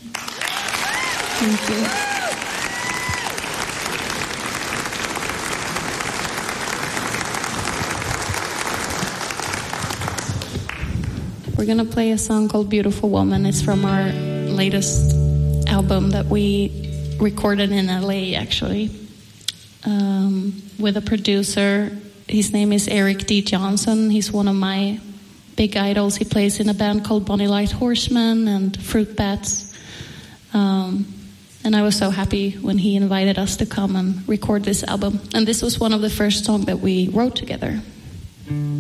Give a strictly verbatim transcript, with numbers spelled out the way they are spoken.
Thank you. We're going to play a song called Beautiful Woman. It's from our latest album that we recorded in L A, actually, um, with a producer. His name is Eric D. Johnson. He's one of my big idols. He plays in a band called Bonnie Light Horseman and Fruit Bats. Um, and I was so happy when he invited us to come and record this album. And this was one of the first songs that we wrote together.